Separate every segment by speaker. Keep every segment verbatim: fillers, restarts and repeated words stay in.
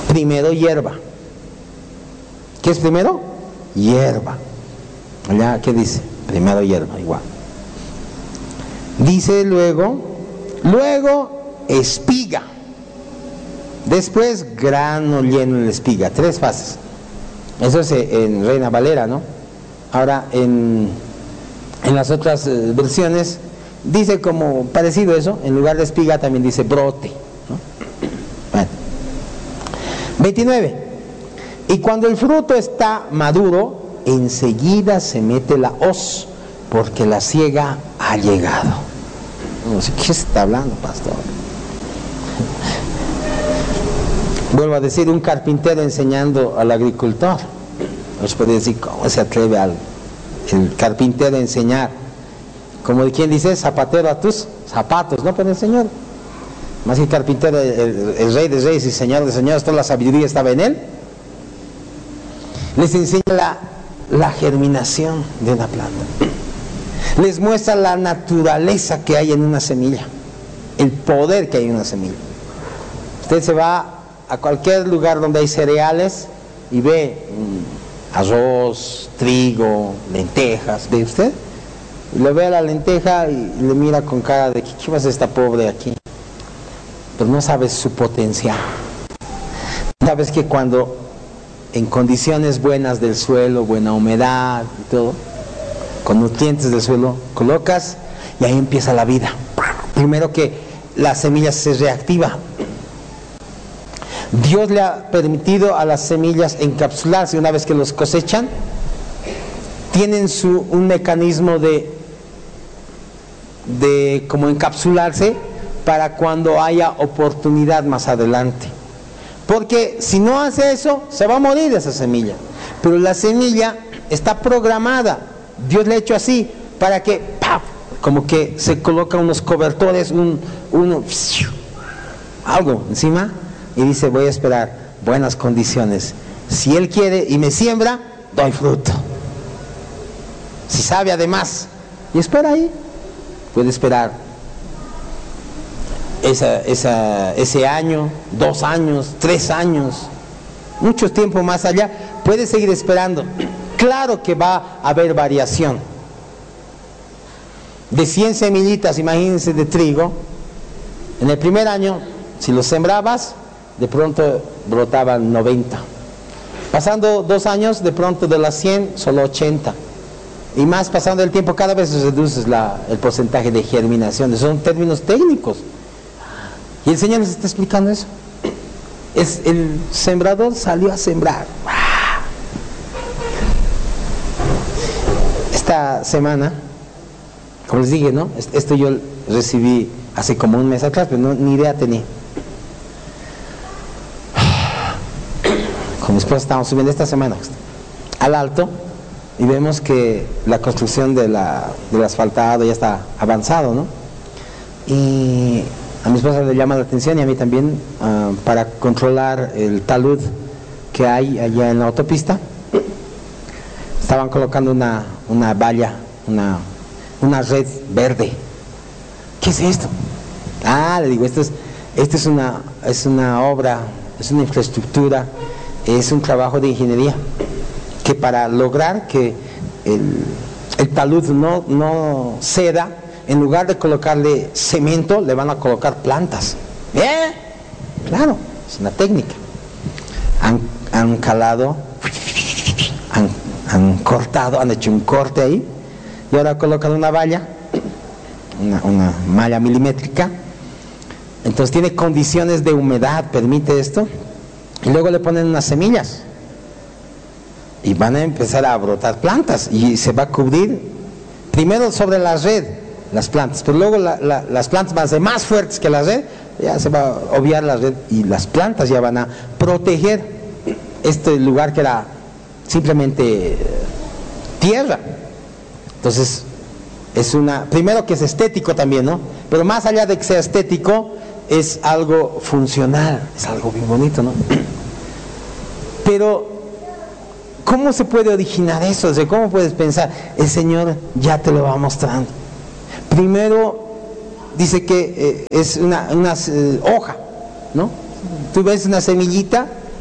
Speaker 1: primero hierba. ¿Qué es primero? Hierba. Allá, ¿qué dice? Primero hierba, igual. Dice luego, luego espiga. Después grano lleno en la espiga. Tres fases. Eso es en Reina Valera, ¿no? Ahora en, en las otras eh, versiones dice como parecido eso. En lugar de espiga también dice brote, ¿no? Bueno. veintinueve. Y cuando el fruto está maduro, enseguida se mete la hoz, porque la siega ha llegado. No sé qué se está hablando, pastor. Vuelvo a decir, un carpintero enseñando al agricultor. Nos puede decir, ¿cómo se atreve al, el carpintero a enseñar? Como de quien dice, zapatero a tus zapatos, ¿no? Pero el Señor, más que el carpintero, el, el, el rey de reyes y señor de señores, toda la sabiduría estaba en él. Les enseña la, la germinación de una planta. Les muestra la naturaleza que hay en una semilla, el poder que hay en una semilla. Usted se va a cualquier lugar donde hay cereales y ve mmm, arroz, trigo, lentejas, ¿ve usted? Y lo ve a la lenteja y le mira con cara de ¿qué pasa esta pobre aquí? Pero no sabes su potencial. Sabes que cuando en condiciones buenas del suelo, buena humedad y todo, con nutrientes del suelo, colocas y ahí empieza la vida. Primero que la semilla se reactiva. Dios le ha permitido a las semillas encapsularse. Una vez que los cosechan, tienen su, un mecanismo de, de como encapsularse para cuando haya oportunidad más adelante. Porque si no hace eso, se va a morir esa semilla. Pero la semilla está programada. Dios le ha hecho así, para que, ¡paf!, como que se colocan unos cobertores, un, un, algo encima, y dice, voy a esperar buenas condiciones. Si Él quiere y me siembra, doy fruto. Si sabe además, y espera ahí, puede esperar esa, esa, ese año, dos años, tres años, mucho tiempo más allá, puede seguir esperando. Claro que va a haber variación. De cien semillitas, imagínense, de trigo, en el primer año, si los sembrabas, de pronto brotaban noventa. Pasando dos años, de pronto de las cien, solo ochenta. Y más pasando el tiempo, cada vez se reduce la, el porcentaje de germinación. Son términos técnicos. Y el Señor les está explicando eso. Es, el sembrador salió a sembrar. Esta semana, como les dije, ¿no? Esto yo recibí hace como un mes atrás, pero no, ni idea tenía. Con mi esposa estábamos subiendo esta semana al alto y vemos que la construcción de la, del asfaltado ya está avanzado, ¿no? Y a mi esposa le llama la atención y a mí también, uh, para controlar el talud que hay allá en la autopista. Estaban colocando una, una valla, una, una red verde. ¿Qué es esto? Ah, le digo, esto es, esto es una, es una obra, es una infraestructura, es un trabajo de ingeniería, que para lograr que el, el talud no, no ceda, en lugar de colocarle cemento, le van a colocar plantas. ¿Eh? Claro, es una técnica. Han, han calado, han, han cortado, han hecho un corte ahí, y ahora colocan una valla, una, una malla milimétrica. Entonces tiene condiciones de humedad, permite esto, y luego le ponen unas semillas y van a empezar a brotar plantas y se va a cubrir primero sobre la red las plantas, pero luego la, la, las plantas van a ser más fuertes que la red, ya se va a obviar la red y las plantas ya van a proteger este lugar que era simplemente tierra. Entonces es una, primero que es estético también, ¿no? Pero más allá de que sea estético, es algo funcional, es algo bien bonito, ¿no? Pero ¿cómo se puede originar eso? O sea, ¿cómo puedes pensar? El Señor ya te lo va mostrando. Primero dice que eh, es una, una eh, hoja, ¿no? Tú ves una semillita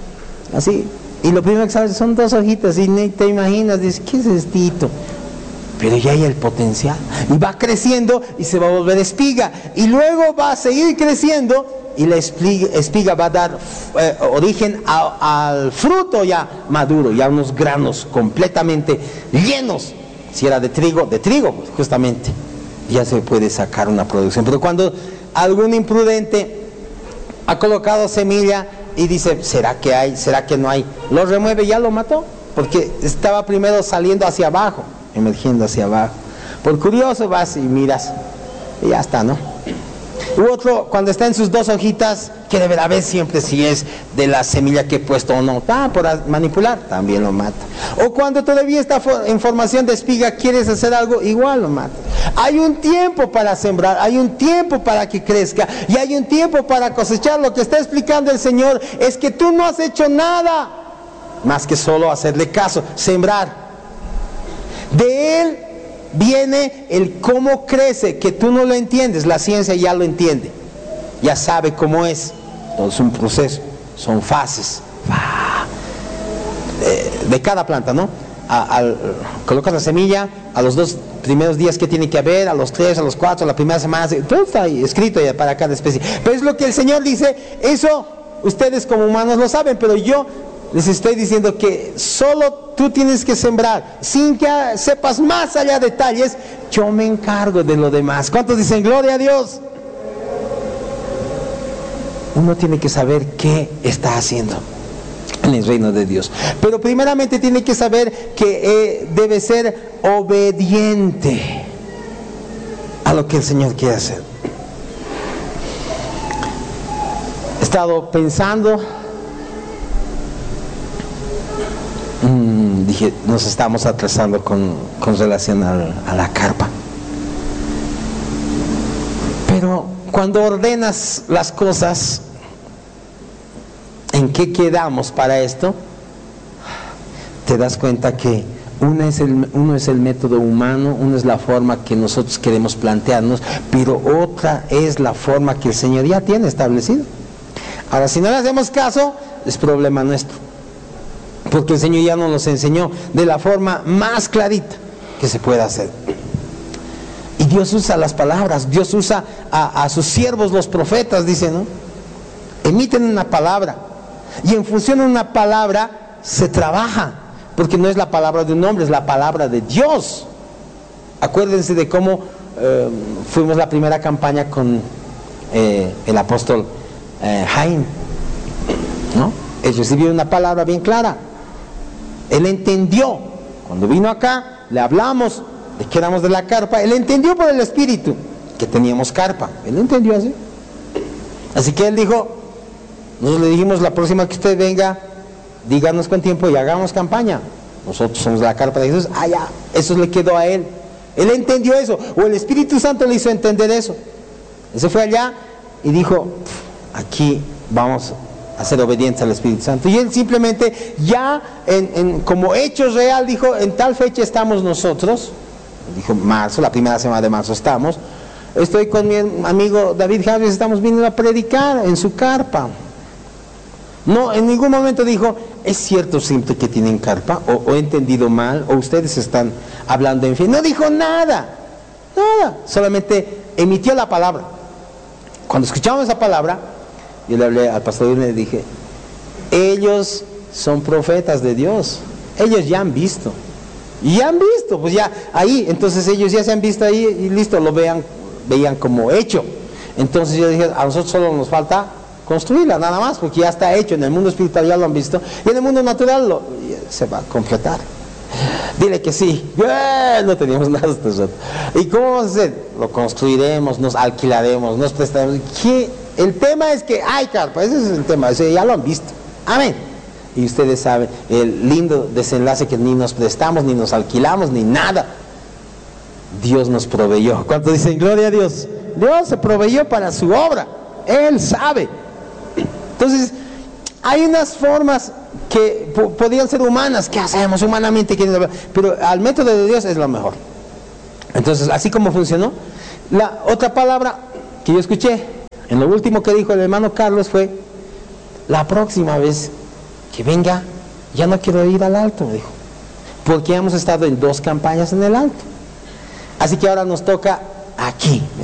Speaker 1: así, y lo primero que sabes son dos hojitas, y ni te imaginas, dices, ¿qué es esto? Pero ya hay el potencial, y va creciendo, y se va a volver espiga, y luego va a seguir creciendo, y la espiga, espiga va a dar eh, origen a, al fruto ya maduro, ya unos granos completamente llenos. Si era de trigo, de trigo, pues, justamente, ya se puede sacar una producción. Pero cuando algún imprudente ha colocado semilla y dice, ¿será que hay? ¿Será que no hay? Lo remueve, ya lo mató, porque estaba primero saliendo hacia abajo, emergiendo hacia abajo. Por curioso vas y miras, y ya está, ¿no? U otro, cuando está en sus dos hojitas, quiere ver a ver siempre si es de la semilla que he puesto o no. Ah, por manipular, también lo mata. O cuando todavía está en formación de espiga, quieres hacer algo, igual lo mata. Hay un tiempo para sembrar, hay un tiempo para que crezca, y hay un tiempo para cosechar. Lo que está explicando el Señor es que tú no has hecho nada más que solo hacerle caso, sembrar. De Él viene el cómo crece, que tú no lo entiendes, la ciencia ya lo entiende, ya sabe cómo es. Todo es un proceso, son fases de cada planta, ¿no? A, a, colocas la semilla, a los dos primeros días que tiene que haber, a los tres, a los cuatro, a la primera semana, todo está ahí escrito ya para cada especie. Pero es lo que el Señor dice, eso ustedes como humanos lo saben, pero yo les estoy diciendo que solo tú tienes que sembrar, sin que sepas más allá detalles, yo me encargo de lo demás. ¿Cuántos dicen gloria a Dios? Uno tiene que saber qué está haciendo en el reino de Dios, pero primeramente tiene que saber que eh, debe ser obediente a lo que el Señor quiere hacer. He estado pensando, dije, nos estamos atrasando con, con relación al, a la carpa. Pero cuando ordenas las cosas, ¿en qué quedamos para esto? Te das cuenta que uno es el, uno es el método humano, uno es la forma que nosotros queremos plantearnos, pero otra es la forma que el Señor ya tiene establecido. Ahora, si no le hacemos caso, es problema nuestro, porque el Señor ya nos los enseñó de la forma más clarita que se puede hacer. Y Dios usa las palabras, Dios usa a, a sus siervos, los profetas, dice, ¿no? Emiten una palabra, y en función de una palabra se trabaja, porque no es la palabra de un hombre, es la palabra de Dios. Acuérdense de cómo eh, fuimos la primera campaña con eh, el apóstol eh, Jaime, ¿no? Él recibió una palabra bien clara. Él entendió, cuando vino acá, le hablamos de que éramos de la carpa, él entendió por el Espíritu que teníamos carpa, él entendió así. Así que él dijo, nosotros le dijimos, la próxima que usted venga, díganos con tiempo y hagamos campaña. Nosotros somos la carpa de Jesús. Ah, ya, eso le quedó a él. Él entendió eso, o el Espíritu Santo le hizo entender eso. Él se fue allá y dijo, aquí vamos a ser obedientes al Espíritu Santo. Y él simplemente ya en, en, como hecho real dijo, en tal fecha estamos nosotros, dijo marzo, la primera semana de marzo estamos, estoy con mi amigo David Javier, estamos viniendo a predicar en su carpa. No, en ningún momento dijo, es cierto siempre que tienen carpa, o, o he entendido mal, o ustedes están hablando en fin. No dijo nada, nada, solamente emitió la palabra. Cuando escuchamos esa palabra, yo le hablé al pastor y le dije, ellos son profetas de Dios, ellos ya han visto, y ya han visto, pues ya ahí, entonces ellos ya se han visto ahí y listo, lo vean, veían como hecho. Entonces yo dije, a nosotros solo nos falta construirla, nada más, porque ya está hecho, en el mundo espiritual ya lo han visto, y en el mundo natural lo, se va a completar. Dile que sí. ¡Eh! No teníamos nada hasta eso. ¿Y cómo vamos a hacer? Lo construiremos, nos alquilaremos, nos prestaremos. ¿Qué? El tema es que hay carpa, ese es el tema, ese ya lo han visto. Amén. Y ustedes saben el lindo desenlace, que ni nos prestamos, ni nos alquilamos, ni nada. Dios nos proveyó. ¿Cuántos dicen gloria a Dios? Dios se proveyó para su obra, Él sabe. Entonces hay unas formas que podrían ser humanas, ¿qué hacemos humanamente? Pero al método de Dios es lo mejor. Entonces, así como funcionó. La otra palabra que yo escuché en lo último que dijo el hermano Carlos fue, la próxima vez que venga, ya no quiero ir al Alto, me dijo, porque hemos estado en dos campañas en el Alto, así que ahora nos toca aquí, me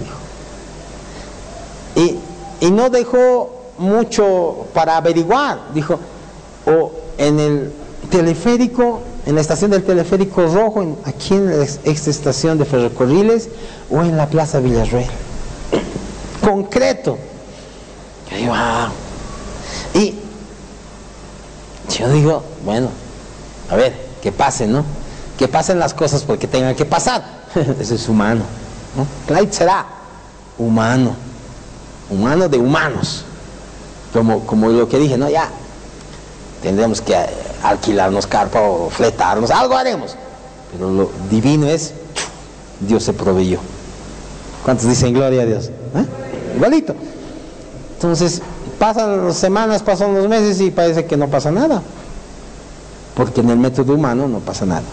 Speaker 1: dijo. Y, y no dejó mucho para averiguar, dijo, o en el teleférico, en la estación del teleférico rojo, en, aquí en la ex estación de ferrocarriles, o en la Plaza Villarroel. Concreto. Yo digo, wow. Y yo digo, bueno, a ver, que pasen, ¿no? Que pasen las cosas porque tengan que pasar. Eso es humano, ¿no? Claro, será humano, humano de humanos. Como, como lo que dije, ¿no? Ya tendremos que alquilarnos carpa o fletarnos, algo haremos. Pero lo divino es, Dios se proveyó. ¿Cuántos dicen gloria a Dios? ¿Eh? Igualito. Entonces, pasan las semanas, pasan los meses y parece que no pasa nada. Porque en el método humano no pasa nada.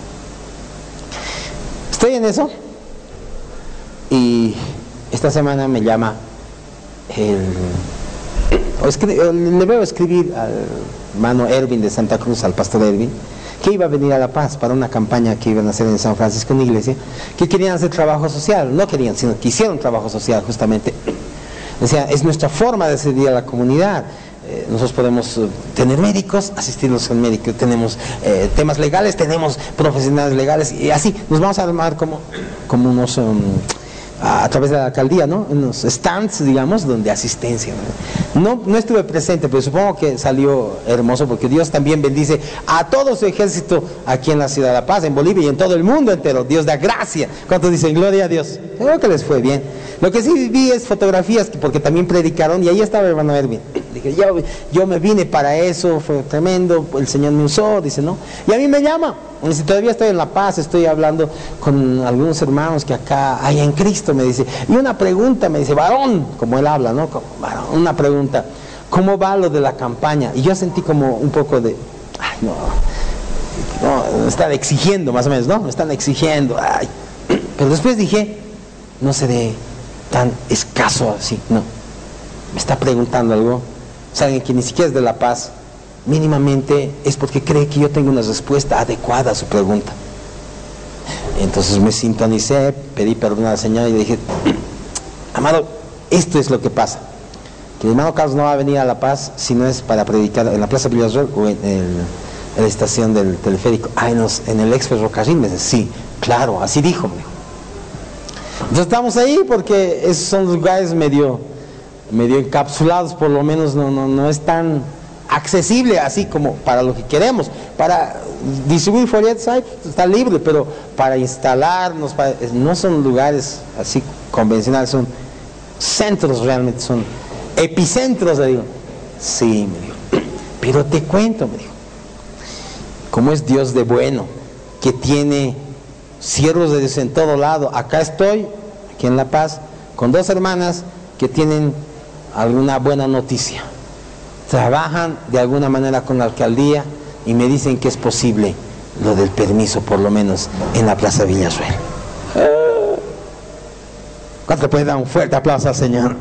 Speaker 1: Estoy en eso. Y esta semana me llama el... le veo escribir al hermano Erwin de Santa Cruz, al pastor Erwin, que iba a venir a La Paz para una campaña que iban a hacer en San Francisco, una iglesia, que querían hacer trabajo social, no querían, sino que hicieron trabajo social justamente. Decía, es nuestra forma de servir a la comunidad. Eh, nosotros podemos uh, tener médicos, asistirlos al médico, tenemos eh, temas legales, tenemos profesionales legales, y así nos vamos a armar como, como unos... Um, a través de la alcaldía, ¿no? Unos stands, digamos, donde asistencia. No, no estuve presente, pero supongo que salió hermoso, porque Dios también bendice a todo su ejército aquí en la ciudad de La Paz, en Bolivia y en todo el mundo entero. Dios da gracia. ¿Cuántos dicen gloria a Dios? Creo que les fue bien. Lo que sí vi es fotografías, porque también predicaron, y ahí estaba el hermano Erwin. Dije, yo, yo me vine para eso, fue tremendo, el Señor me usó, dice, ¿no? Y a mí me llama. Dice, todavía estoy en La Paz, estoy hablando con algunos hermanos que acá hay en Cristo, me dice. Y una pregunta, me dice, varón, como él habla, ¿no? Como varón, una pregunta, ¿cómo va lo de la campaña? Y yo sentí como un poco de, ay, no, no, me están exigiendo, más o menos, ¿no? Me están exigiendo, ay. Pero después dije, no seré tan escaso así, no. Me está preguntando algo, saben que ni siquiera es de La Paz, mínimamente es porque cree que yo tengo una respuesta adecuada a su pregunta. Entonces me sintonicé, pedí perdón a la señora y le dije, amado, esto es lo que pasa, que el hermano Carlos no va a venir a La Paz si no es para predicar en la Plaza Villarroel o en, el, en la estación del teleférico. Ah, en, los, en el ex ferrocarril. Me dice, sí, claro, así dijo, me dijo. Entonces estamos ahí porque esos son lugares medio, medio encapsulados, por lo menos no, no, no es tan accesible así como para lo que queremos. Para distribuir folletos ahí está libre, pero para instalarnos, para, no son lugares así convencionales, son centros realmente, son epicentros, le digo. Sí, me dijo, pero te cuento, me dijo, cómo es Dios de bueno, que tiene siervos de Dios en todo lado. Acá estoy, aquí en La Paz, con dos hermanas que tienen alguna buena noticia. Trabajan de alguna manera con la alcaldía y me dicen que es posible lo del permiso, por lo menos en la Plaza Villarroel. ¿Cuánto puede dar un fuerte aplauso al Señor?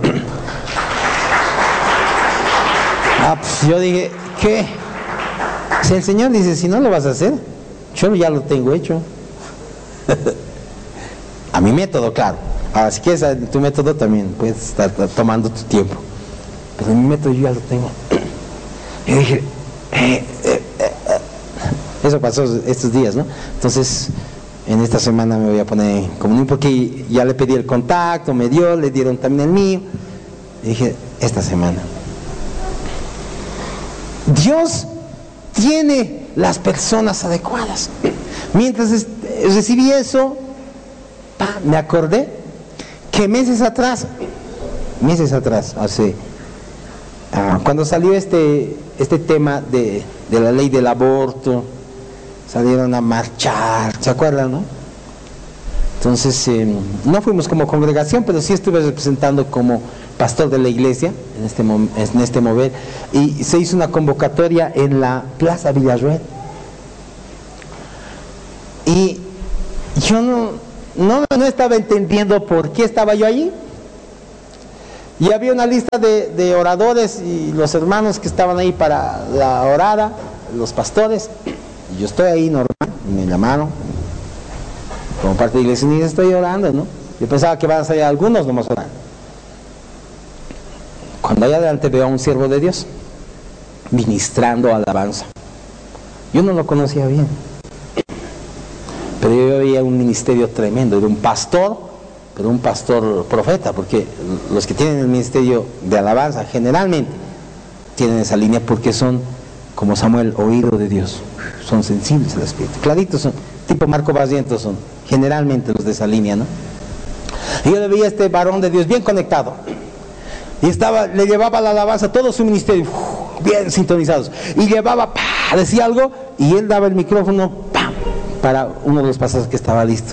Speaker 1: Ah, pues yo dije, ¿qué? Si el Señor dice, si no lo vas a hacer, yo ya lo tengo hecho. A mi método, claro. Ahora, si quieres tu método, también puedes estar tomando tu tiempo. Pero mi método yo ya lo tengo. Y dije, eh, eh, eh, eso pasó estos días, ¿no? Entonces, en esta semana me voy a poner en comunión, porque ya le pedí el contacto, me dio, le dieron también el mío. Y dije, esta semana. Dios tiene las personas adecuadas. Mientras recibí eso, pa, me acordé que meses atrás, meses atrás, hace, ah, cuando salió este, este tema de, de la ley del aborto, salieron a marchar, ¿se acuerdan, no? Entonces, eh, no fuimos como congregación, pero sí estuve representando como pastor de la iglesia en este, en este mover, y se hizo una convocatoria en la Plaza Villarroel. Y yo no, no, no estaba entendiendo por qué estaba yo allí. Y había una lista de, de oradores y los hermanos que estaban ahí para la orada, los pastores, y yo estoy ahí normal, y me llamaron, como parte de la iglesia, y estoy orando, ¿no? Yo pensaba que van a salir algunos nomás orar. Cuando allá adelante veo a un siervo de Dios, ministrando alabanza. Yo no lo conocía bien, pero yo veía un ministerio tremendo, era un pastor, pero un pastor profeta, porque los que tienen el ministerio de alabanza generalmente tienen esa línea porque son como Samuel, oído de Dios, son sensibles al Espíritu, claritos son, tipo Marco Barrientos son generalmente los de esa línea, ¿no? Y yo le veía a este varón de Dios bien conectado, y estaba, le llevaba la alabanza todo su ministerio, uf, bien sintonizados, y llevaba, ¡pah!, decía algo, y él daba el micrófono, ¡pam!, para uno de los pasajes que estaba listo.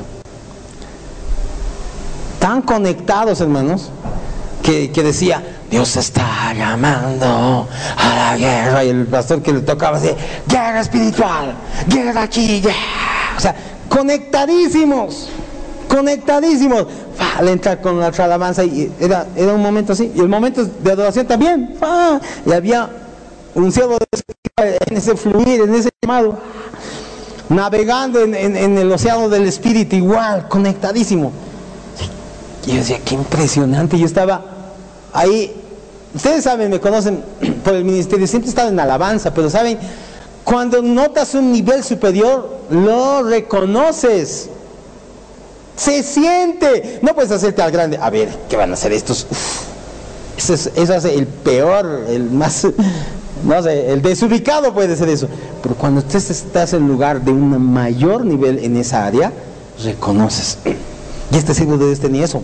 Speaker 1: Tan conectados, hermanos, que, que decía, Dios está llamando a la guerra, y el pastor que le tocaba decía, guerra espiritual, guerra aquí, guerra. O sea, conectadísimos, conectadísimos. Al entrar con la alabanza, y era, era un momento así, y el momento de adoración también, ¡ah!, y había un cielo en ese fluir, en ese llamado, navegando en, en, en el océano del Espíritu, igual, conectadísimo. Y yo decía, qué impresionante. Yo estaba ahí, ustedes saben, me conocen por el ministerio, siempre he estado en alabanza, pero saben, cuando notas un nivel superior, lo reconoces. Se siente. No puedes hacerte al grande. A ver, ¿qué van a hacer estos? Uf, eso, es, eso hace el peor, el más, no sé, el desubicado puede ser eso. Pero cuando tú estás en lugar de un mayor nivel en esa área, reconoces. Y este siglo de Dios tenía eso.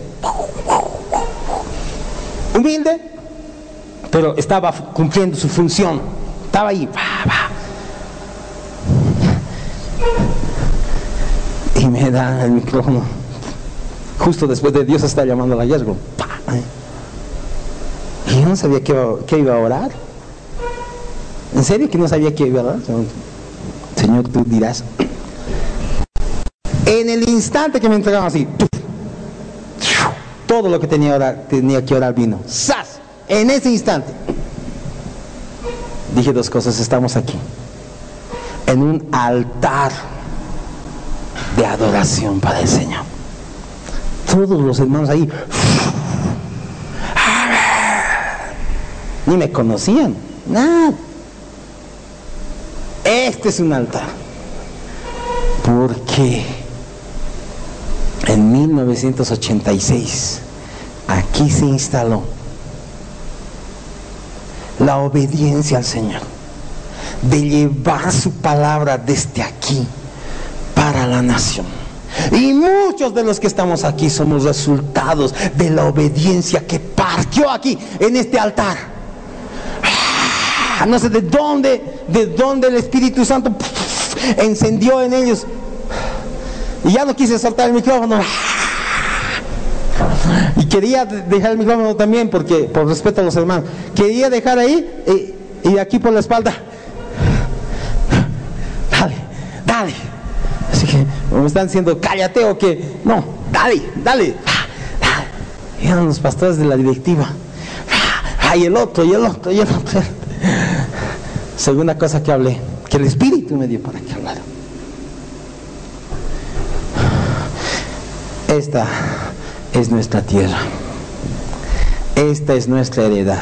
Speaker 1: Humilde, pero estaba cumpliendo su función. Estaba ahí. Y me da el micrófono. Justo después de Dios está llamando a la guerra. Y yo no sabía que iba, que iba a orar. ¿En serio que no sabía que iba a orar? Señor, tú dirás. En el instante que me entregaron así, todo lo que tenía, orar, tenía que orar vino. ¡Sas! En ese instante. Dije dos cosas, estamos aquí. En un altar de adoración para el Señor. Todos los hermanos ahí. Ni me conocían. Nada. Este es un altar. Porque en mil novecientos ochenta y seis aquí se instaló la obediencia al Señor, de llevar su palabra desde aquí para la nación. Y muchos de los que estamos aquí somos resultados de la obediencia que partió aquí en este altar. No sé de dónde, de dónde el Espíritu Santo encendió en ellos. Y ya no quise soltar el micrófono. Y quería dejar el micrófono también, porque por respeto a los hermanos, quería dejar ahí y, y aquí por la espalda. Dale, dale. Así que me están diciendo, cállate o que. No, dale, dale. Y eran los pastores de la directiva. Ay, el otro, y el otro, y el otro. Segunda cosa que hablé, que el Espíritu me dio para que hablara. Esta es nuestra tierra. Esta es nuestra heredad.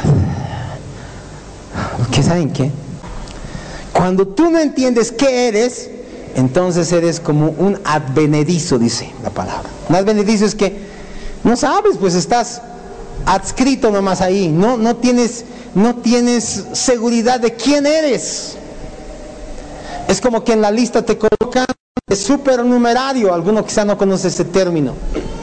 Speaker 1: ¿Qué saben qué? Cuando tú no entiendes qué eres, entonces eres como un advenedizo, dice la palabra. Un advenedizo es que no sabes, pues estás adscrito nomás ahí. No, no tienes, no tienes seguridad de quién eres. Es como que en la lista te colocan de supernumerario. Alguno quizá no conoce este término.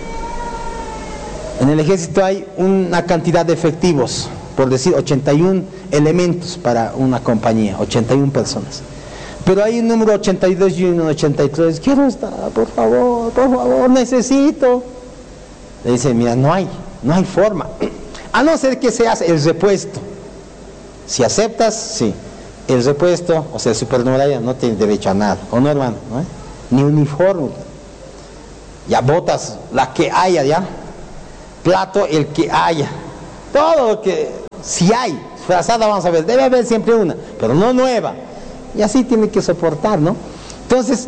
Speaker 1: En el ejército hay una cantidad de efectivos, por decir ochenta y uno elementos para una compañía, ochenta y una personas. Pero hay un número ochenta y dos y uno ochenta y tres. Quiero estar, por favor, por favor, necesito. Le dice, mira, no hay, no hay forma. A no ser que seas el repuesto. Si aceptas, sí. El repuesto, o sea, el supernumerario, no tiene derecho a nada. ¿O no, hermano? ¿No? Ni uniforme. Ya botas, la que haya, ya. Plato, el que haya. Todo lo que, si hay, frazada vamos a ver, debe haber siempre una, pero no nueva. y así tiene que soportar, ¿no? Entonces,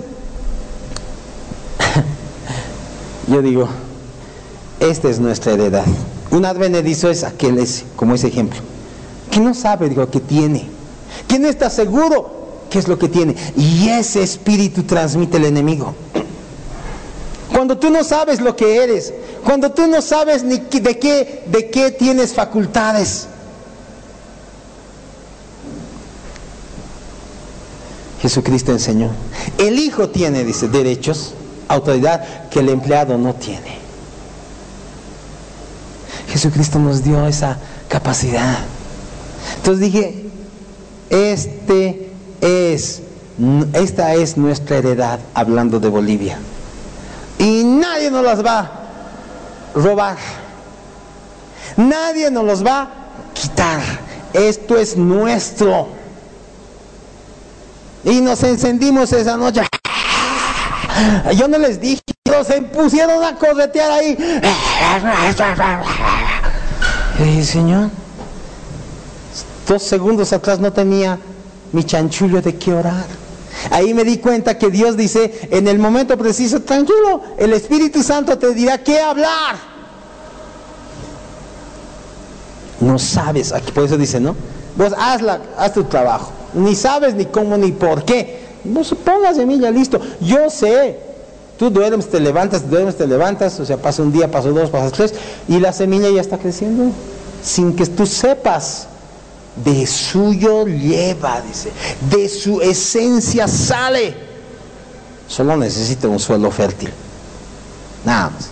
Speaker 1: yo digo, esta es nuestra heredad. Un advenedizo es aquel, es, como ese ejemplo, que no sabe lo que tiene, que no está seguro qué es lo que tiene, y ese espíritu transmite el enemigo. Cuando tú no sabes lo que eres, cuando tú no sabes ni de qué, de qué tienes facultades. Jesucristo enseñó, el hijo tiene, dice, derechos, autoridad que el empleado no tiene. Jesucristo nos dio esa capacidad. Entonces dije, este es, esta es nuestra heredad, hablando de Bolivia. Y nadie nos las va a robar. Nadie nos los va a quitar. Esto es nuestro. Y nos encendimos esa noche. Yo no les dije, pero se pusieron a corretear ahí. Y dije, Señor, dos segundos atrás no tenía mi chanchullo de qué orar. Ahí me di cuenta que Dios dice, en el momento preciso, tranquilo, el Espíritu Santo te dirá qué hablar. No sabes, aquí por eso dice, ¿no? Vos hazla, haz tu trabajo. Ni sabes ni cómo ni por qué. Vos pon la semilla, listo. Yo sé. Tú duermes, te levantas, duermes, te levantas. O sea, pasa un día, pasa dos, pasa tres. Y la semilla ya está creciendo. Sin que tú sepas. De suyo lleva, dice. De su esencia sale. Solo necesita un suelo fértil. Nada más.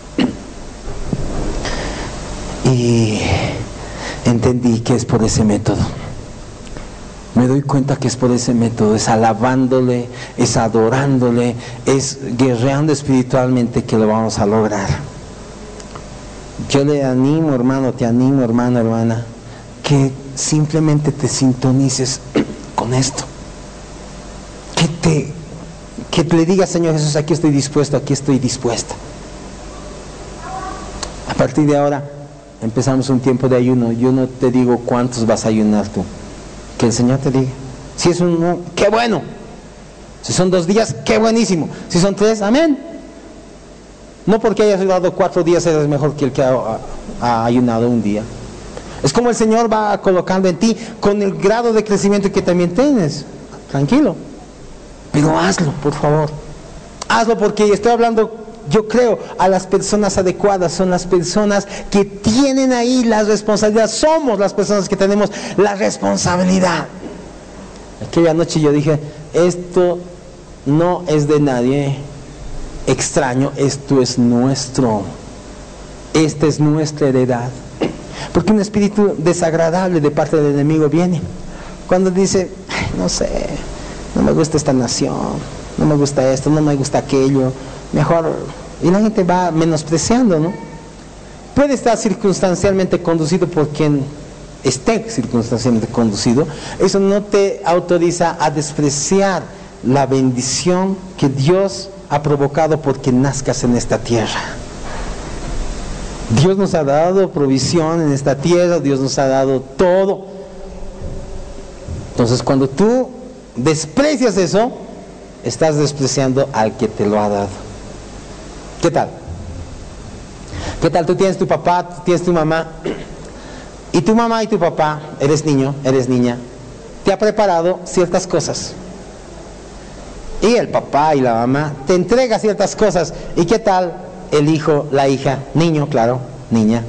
Speaker 1: Y entendí que es por ese método. Me doy cuenta que es por ese método, es alabándole, es adorándole, es guerreando espiritualmente que lo vamos a lograr. Yo le animo, hermano, te animo, hermano, hermana, que simplemente te sintonices con esto. Que te, que le digas, Señor Jesús, aquí estoy dispuesto, aquí estoy dispuesta. A partir de ahora empezamos un tiempo de ayuno. Yo no te digo cuántos vas a ayunar tú. Que el Señor te diga. Si es un, qué bueno. Si son dos días, qué buenísimo. Si son tres, amén. No porque hayas ayunado cuatro días eres mejor que el que ha, ha, ha ayunado un día. Es como el Señor va colocando en ti con el grado de crecimiento que también tienes. Tranquilo. Pero hazlo, por favor. Hazlo porque estoy hablando, yo creo, a las personas adecuadas. Son las personas que tienen ahí la responsabilidad. Somos las personas que tenemos la responsabilidad. Aquella noche yo dije, esto no es de nadie extraño, esto es nuestro. Esta es nuestra heredad. Porque un espíritu desagradable de parte del enemigo viene cuando dice, no sé, no me gusta esta nación, no me gusta esto, no me gusta aquello, mejor, y la gente va menospreciando, ¿no? Puede estar circunstancialmente conducido por quien esté circunstancialmente conducido. Eso no te autoriza a despreciar la bendición que Dios ha provocado porque nazcas en esta tierra. Dios nos ha dado provisión en esta tierra, Dios nos ha dado todo. Entonces cuando tú desprecias eso, estás despreciando al que te lo ha dado. ¿Qué tal? ¿Qué tal? Tú tienes tu papá, tú tienes tu mamá, y tu mamá y tu papá, eres niño, eres niña, te ha preparado ciertas cosas. Y el papá y la mamá te entrega ciertas cosas. ¿Y qué tal el hijo, la hija, niño, claro, niña?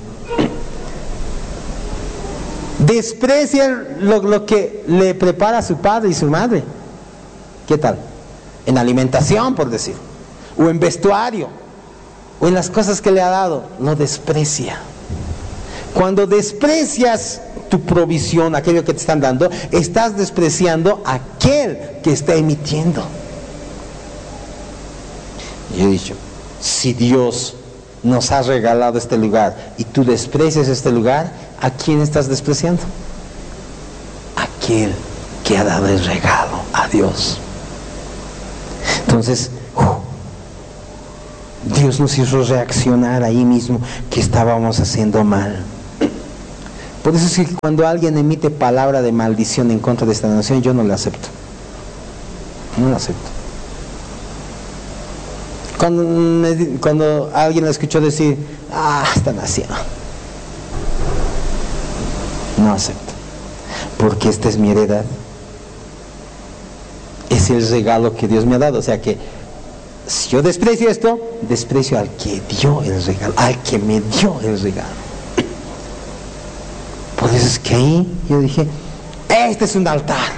Speaker 1: Desprecia lo, lo que le prepara su padre y su madre. ¿Qué tal? En alimentación, por decir, o en vestuario, o en las cosas que le ha dado, lo desprecia. Cuando desprecias tu provisión, aquello que te están dando, estás despreciando a aquel que está emitiendo. Yo he dicho, si Dios nos ha regalado este lugar y tú desprecias este lugar, ¿a quién estás despreciando? Aquel que ha dado el regalo, a Dios. Entonces, uh, Dios nos hizo reaccionar ahí mismo que estábamos haciendo mal. Por eso es que cuando alguien emite palabra de maldición en contra de esta nación, yo no la acepto. no lo acepto. Cuando, me, cuando alguien le escuchó decir, ah, esta nación, no acepto, porque esta es mi heredad, es el regalo que Dios me ha dado. O sea que si yo desprecio esto, desprecio al que dio el regalo, al que me dio el regalo. Por eso es que ahí yo dije, este es un altar,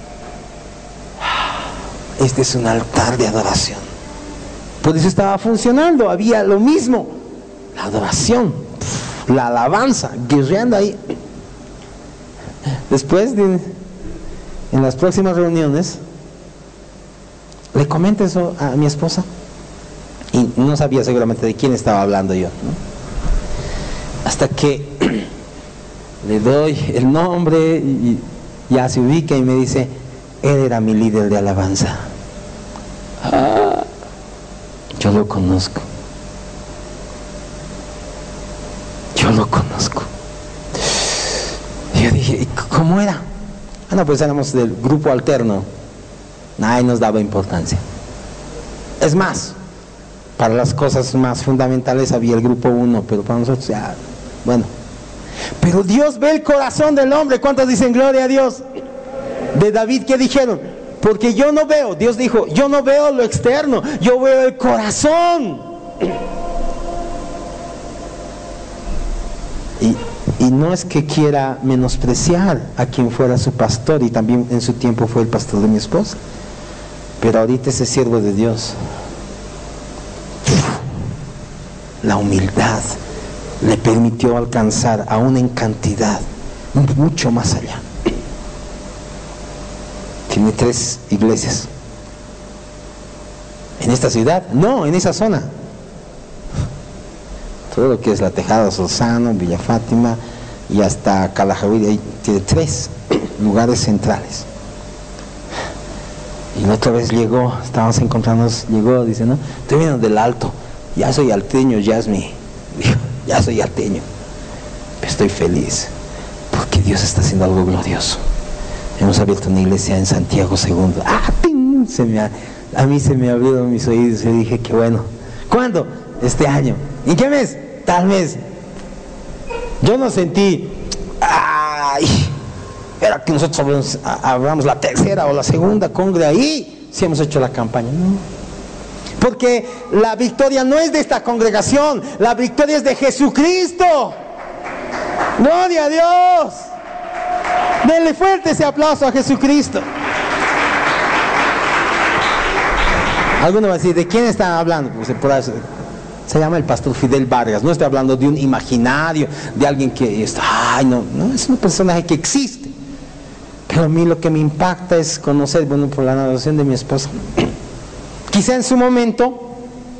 Speaker 1: este es un altar de adoración. Por eso estaba funcionando, había lo mismo, la adoración, la alabanza, guerreando ahí. Después, de, en las próximas reuniones, le comento eso a mi esposa, y no sabía seguramente de quién estaba hablando yo, ¿no? Hasta que le doy el nombre y ya se ubica y me dice, él era mi líder de alabanza. Ah, yo lo conozco. Yo lo conozco. Y yo dije, ¿cómo era? Ah, no, pues éramos del grupo alterno. Nadie nos daba importancia. Es más, para las cosas más fundamentales había el grupo uno, pero para nosotros ya, bueno. Pero Dios ve el corazón del hombre. ¿Cuántos dicen gloria a Dios? De David, ¿qué dijeron? Porque yo no veo, Dios dijo, yo no veo lo externo, yo veo el corazón. Y, y no es que quiera menospreciar a quien fuera su pastor, y también en su tiempo fue el pastor de mi esposa, pero ahorita ese siervo de Dios, la humildad le permitió alcanzar aún en cantidad mucho más allá. Tiene tres iglesias en esta ciudad, no, en esa zona. Todo lo que es La Tejada, Solzano, Villa Fátima y hasta Calajaví, ahí tiene tres lugares centrales. Y la otra vez llegó, estábamos encontrándonos, llegó, dice, no, estoy viendo del Alto, ya soy alteño, ya es mi, ya soy alteño, pero estoy feliz porque Dios está haciendo algo glorioso. Hemos abierto una iglesia en Santiago segundo. ¡Ah, ting! Se me ha, a mí se me abrieron mis oídos y dije, qué bueno. ¿Cuándo? Este año. ¿En qué mes? Tal mes. Yo no sentí, ¡ay! Era que nosotros abramos la tercera o la segunda congre ahí, si hemos hecho la campaña. No. Porque la victoria no es de esta congregación, la victoria es de Jesucristo. ¡Gloria a Dios! Denle fuerte ese aplauso a Jesucristo. Alguno va a decir, ¿de quién está hablando? Pues por eso, se llama el pastor Fidel Vargas. No estoy hablando de un imaginario, de alguien que está, ay, no, no, es un personaje que existe. Pero a mí lo que me impacta es conocer, bueno, por la narración de mi esposa. Quizá en su momento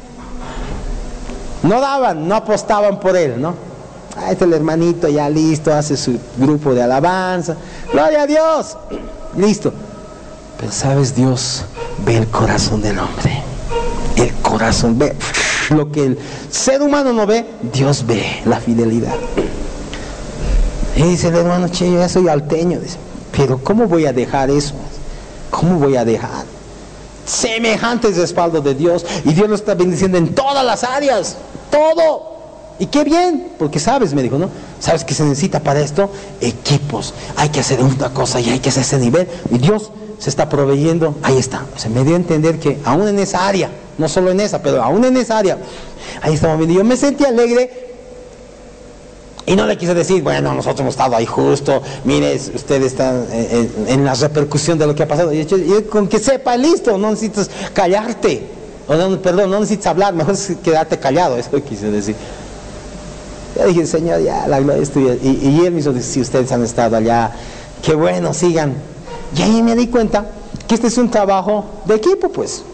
Speaker 1: no daban, no apostaban por él, ¿no? Ah, este es el hermanito ya listo, hace su grupo de alabanza, gloria a Dios, listo. Pero sabes, Dios ve el corazón del hombre, el corazón ve lo que el ser humano no ve, Dios ve la fidelidad. Y dice el hermano, che, yo ya soy alteño, dice, pero ¿cómo voy a dejar eso? ¿Cómo voy a dejar semejante respaldo de Dios? Y Dios lo está bendiciendo en todas las áreas, todo. Y qué bien, porque sabes, me dijo, ¿no? ¿Sabes qué se necesita para esto? Equipos. Hay que hacer una cosa y hay que hacer ese nivel. Y Dios se está proveyendo. Ahí está. O sea, me dio a entender que aún en esa área, no solo en esa, pero aún en esa área, ahí estamos viendo. Yo me sentí alegre y no le quise decir, bueno, nosotros hemos estado ahí justo, mire, ustedes están en, en, en la repercusión de lo que ha pasado. Y yo, yo, con que sepa, listo, no necesitas callarte. O no, perdón, no necesitas hablar, mejor es quedarte callado. Eso quise decir. Yo dije, Señor, ya, la gloria es tuya. Y, y él me dijo, si ustedes han estado allá, qué bueno, sigan. Y ahí me di cuenta que este es un trabajo de equipo, pues.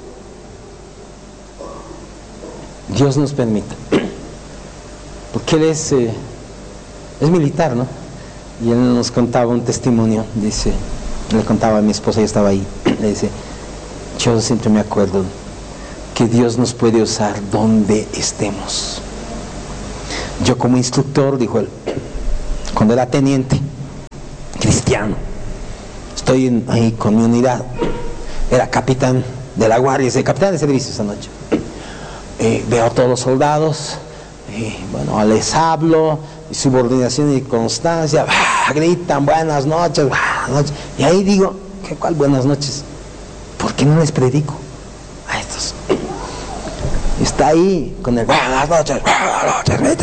Speaker 1: Dios nos permite. Porque él es, eh, es militar, ¿no? Y él nos contaba un testimonio, dice, le contaba a mi esposa, yo estaba ahí, le dice, yo siempre me acuerdo que Dios nos puede usar donde estemos. Yo como instructor, dijo él, cuando era teniente cristiano, estoy en, ahí con mi unidad, era capitán de la guardia, ese capitán de servicio esa noche. Eh, veo a todos los soldados, y bueno, les hablo, y subordinación y constancia, ¡ah! Gritan buenas noches, buenas noches, y ahí digo, ¿qué cuál buenas noches? ¿Por qué no les predico a estos? Está ahí con el buenas noches, buenas noches, vete.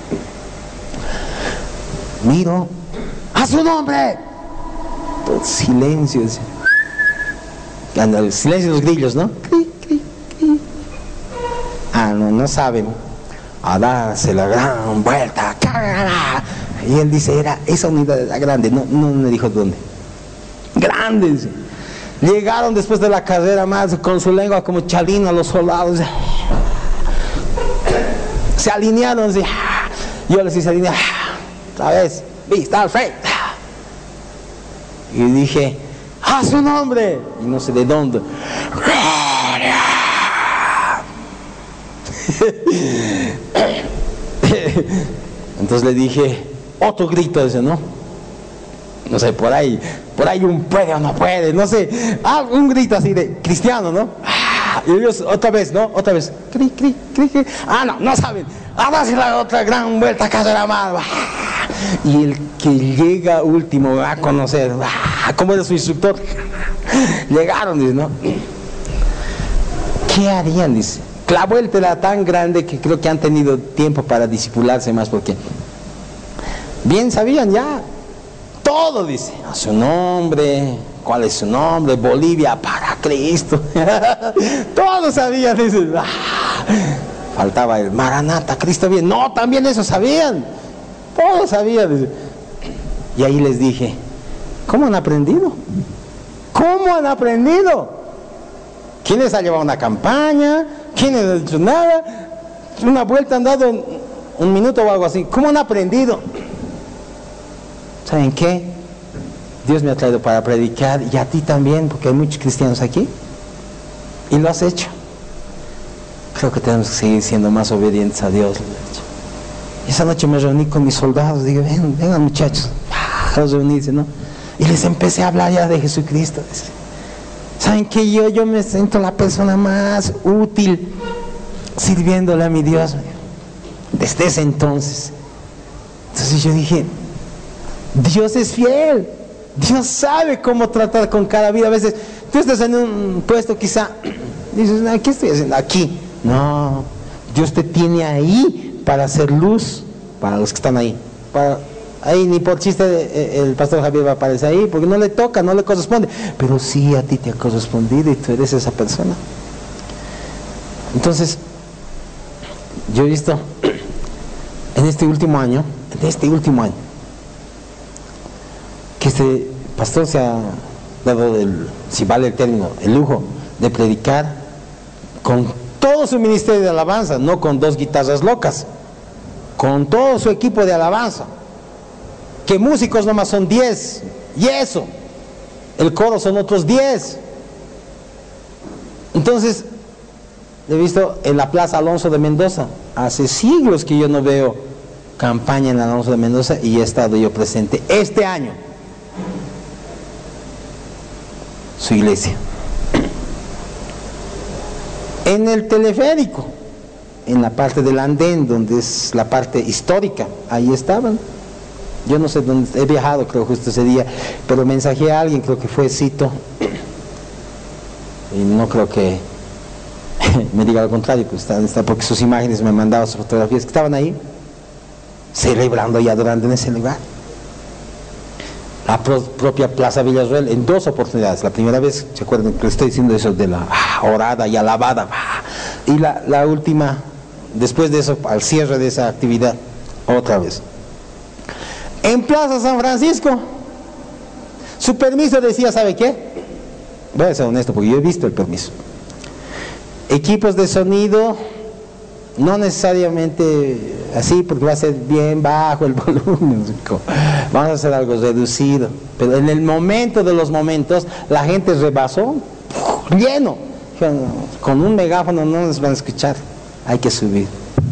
Speaker 1: Miro, ¡a su nombre! Todo silencio, el silencio de los grillos, ¿no? Cri, cri, cri. Ah, no, no saben. A darse la gran vuelta. Y él dice, era esa unidad era grande, no, no me dijo dónde. Grande, dice. Llegaron después de la carrera más con su lengua como chalina los soldados. Se alinearon, dice. Yo les hice alinear. Otra vez, vista al frente. Y dije, ¡a su nombre! Y no sé de dónde. ¡Gloria! Entonces le dije, otro grito ese, ¿no? No sé, por ahí, por ahí un puede o no puede, no sé. Ah, un grito así de cristiano, ¿no? Y ellos otra vez, ¿no? Otra vez. Cri, cri, cri, cri. Ah, no, no saben. A darse la otra gran vuelta a casa de la madre. Y el que llega último va a conocer, ¿cómo era su instructor? Llegaron, dice, ¿no? ¿Qué harían? Dice. La vuelta era tan grande que creo que han tenido tiempo para disipularse más, porque bien sabían ya todo, dice, a su nombre, cuál es su nombre, Bolivia para Cristo. Todos sabían, dice. Faltaba el Maranata, Cristo bien. No, también eso sabían. Todos sabían, dice. Y ahí les dije, ¿cómo han aprendido? ¿Cómo han aprendido? ¿Quién les ha llevado una campaña? ¿Quién les ha hecho nada? Una vuelta han dado un, un minuto o algo así. ¿Cómo han aprendido? ¿Saben qué? Dios me ha traído para predicar, y a ti también, porque hay muchos cristianos aquí. Y lo has hecho. Creo que tenemos que seguir siendo más obedientes a Dios. Esa noche me reuní con mis soldados, digo, ven, vengan muchachos, los reunirse, ¿no? Y les empecé a hablar ya de Jesucristo. ¿Saben qué? Yo, yo me siento la persona más útil sirviéndole a mi Dios desde ese entonces. Entonces yo dije, Dios es fiel, Dios sabe cómo tratar con cada vida. A veces tú estás en un puesto, quizá dices, ¿qué estoy haciendo aquí? No, Dios te tiene ahí para hacer luz para los que están ahí. Para, ahí ni por chiste el pastor Javier va a aparecer ahí, porque no le toca, no le corresponde, pero sí a ti te ha correspondido y tú eres esa persona. Entonces yo he visto en este último año, en este último año, que este pastor se ha dado el, si vale el término, el lujo de predicar con todo su ministerio de alabanza, no con dos guitarras locas, con todo su equipo de alabanza, que músicos nomás son diez, y eso, el coro son otros diez. Entonces, he visto en la Plaza Alonso de Mendoza, hace siglos que yo no veo campaña en la Alonso de Mendoza, y he estado yo presente este año, su iglesia. En el teleférico, en la parte del andén, donde es la parte histórica, ahí estaban. Yo no sé dónde, he viajado creo justo ese día, pero mensajé a alguien, creo que fue Cito, y no creo que me diga lo contrario, pues está, está, porque sus imágenes me mandaban, sus fotografías, que estaban ahí, celebrando y adorando en ese lugar. La pro, propia Plaza Villarreal, en dos oportunidades. La primera vez, ¿se acuerdan que estoy diciendo eso de la ah, orada y alabada? Ah, y la, la última, después de eso, al cierre de esa actividad, otra vez. En Plaza San Francisco, su permiso decía, ¿sabe qué? Voy a ser honesto, porque yo he visto el permiso. Equipos de sonido, no necesariamente así, porque va a ser bien bajo el volumen, vamos a hacer algo reducido, pero en el momento de los momentos la gente rebasó, lleno, con un megáfono no nos van a escuchar, hay que subir.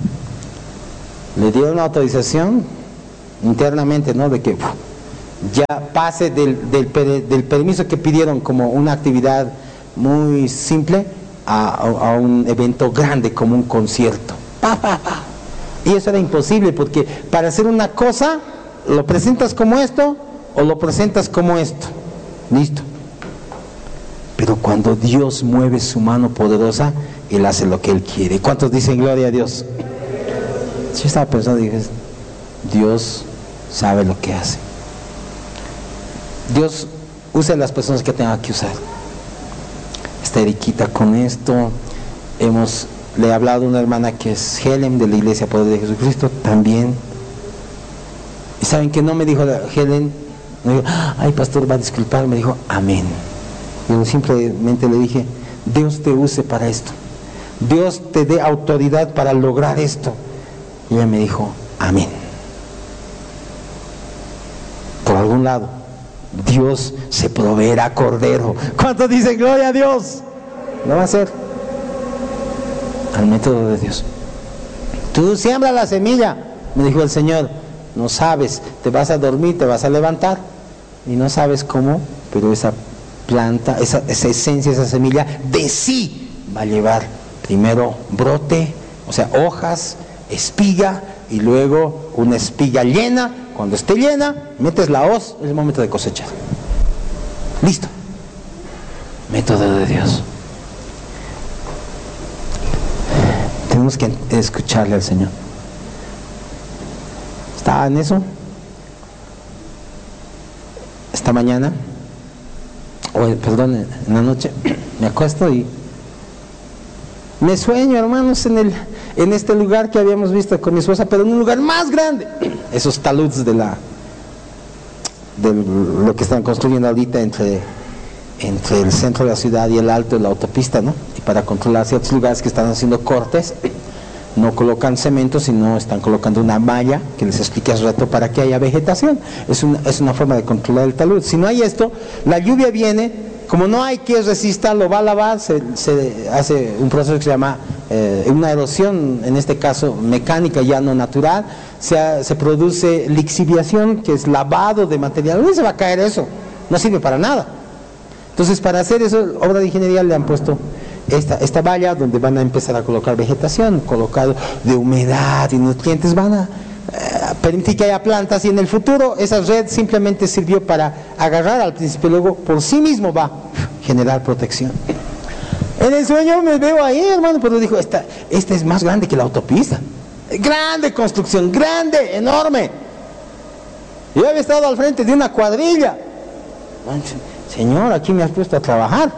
Speaker 1: Le dieron una autorización internamente, ¿no?, de que ya pase del, del, del permiso que pidieron como una actividad muy simple a, a, a un evento grande como un concierto. Pa, pa, pa. Y eso era imposible, porque para hacer una cosa lo presentas como esto o lo presentas como esto. Listo. Pero cuando Dios mueve su mano poderosa, Él hace lo que Él quiere. ¿Cuántos dicen gloria a Dios? Yo estaba pensando, dije, Dios sabe lo que hace. Dios usa las personas que tenga que usar. Está Eriquita con esto. Hemos, le he hablado a una hermana que es Helen, de la Iglesia Poder de Jesucristo, también. Y saben que no me dijo Helen, no dijo, ay pastor, va a disculpar, me dijo, amén. Yo simplemente le dije, Dios te use para esto, Dios te dé autoridad para lograr esto. Y ella me dijo, amén. Por algún lado, Dios se proveerá cordero. ¿Cuántos dicen gloria a Dios? Lo va a hacer al método de Dios. Tú siembra la semilla, me dijo el Señor. No sabes, te vas a dormir, te vas a levantar y no sabes cómo, pero esa planta, esa, esa esencia, esa semilla de sí va a llevar primero brote, o sea, hojas, espiga, y luego una espiga llena. Cuando esté llena, metes la hoz, es el momento de cosechar. Listo. Método de Dios. Tenemos que escucharle al Señor. ¿Estaba en eso? Esta mañana, o perdón, en la noche, me acuesto y me sueño, hermanos, en el en este lugar que habíamos visto con mi esposa, pero en un lugar más grande. Esos taludes de la de lo que están construyendo ahorita entre entre el centro de la ciudad y el alto de la autopista, ¿no? Y para controlar ciertos lugares que están haciendo cortes, no colocan cemento, sino están colocando una malla, que les expliqué hace rato, para que haya vegetación. Es una, es una forma de controlar el talud. Si no hay esto, la lluvia viene, como no hay que resistir, lo va a lavar, se, se hace un proceso que se llama eh, una erosión, en este caso mecánica, ya no natural. Se, se produce lixiviación, que es lavado de material. ¿Dónde se va a caer eso? No sirve para nada. Entonces, para hacer eso, obra de ingeniería le han puesto esta, esta valla donde van a empezar a colocar vegetación, colocado de humedad y nutrientes, van a eh, permitir que haya plantas, y en el futuro esa red simplemente sirvió para agarrar al principio, luego por sí mismo va a generar protección. En el sueño me veo ahí, hermano, pero dijo, esta, esta es más grande que la autopista. Grande construcción, grande, enorme. Yo había estado al frente de una cuadrilla. Señor, aquí me has puesto a trabajar.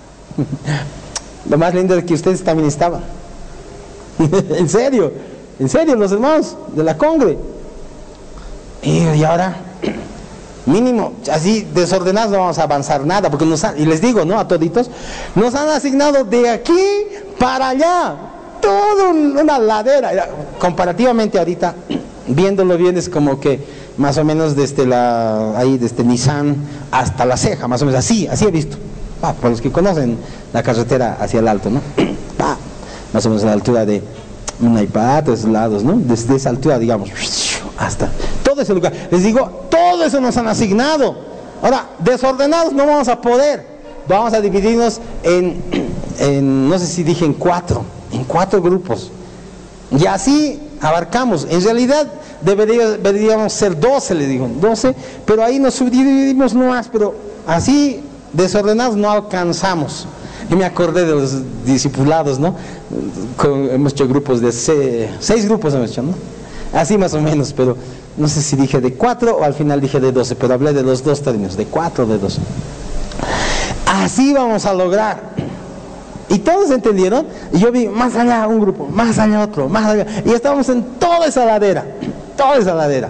Speaker 1: Lo más lindo es que ustedes también estaban. En serio, en serio, los hermanos de la congre. Y, y ahora, mínimo, así desordenados no vamos a avanzar nada, porque nos han, y les digo, ¿no? A toditos, nos han asignado de aquí para allá, toda una ladera. Comparativamente ahorita, viéndolo bien, es como que más o menos desde la, ahí desde Nissan hasta La Ceja, más o menos así, así he visto. Ah, para los que conocen la carretera hacia el alto, ¿no? Ah, más o menos a la altura de Naipá, de esos lados, ¿no? Desde esa altura, digamos, hasta todo ese lugar. Les digo, todo eso nos han asignado. Ahora, desordenados no vamos a poder. Vamos a dividirnos en, en no sé si dije en cuatro, en cuatro grupos. Y así abarcamos. En realidad debería, deberíamos ser doce, le digo, doce, pero ahí nos subdividimos más, pero así desordenados no alcanzamos. Y me acordé de los discipulados, ¿no? Con, hemos hecho grupos de seis, seis grupos hemos hecho, ¿no? Así más o menos, pero no sé si dije de cuatro o al final dije de doce, pero hablé de los dos términos, de cuatro o de doce. Así vamos a lograr. Y todos entendieron, y yo vi más allá un grupo, más allá otro, más allá, y estábamos en toda esa ladera, toda esa ladera.